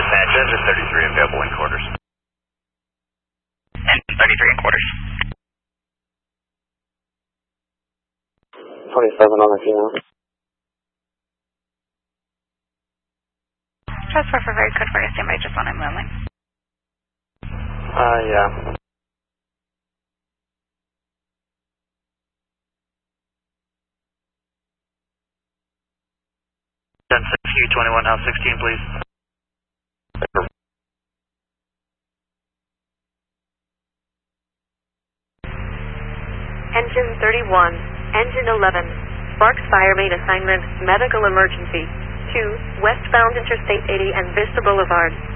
Dispatch, engine 33 available in quarters. Engine 33 in quarters. 27 on the female. Transfer for very good for a standby, just on a moment. Yeah. Q21, house 16, please. Engine 31, engine 11, Sparks Fire Main assignment, medical emergency, 2, westbound Interstate 80 and Vista Boulevard.